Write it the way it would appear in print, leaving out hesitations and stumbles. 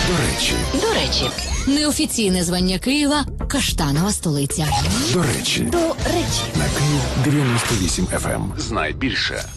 До речі. Неофіційне звання Києва – Каштанова столиця. До речі. На Київ 98 FM. Знай більше.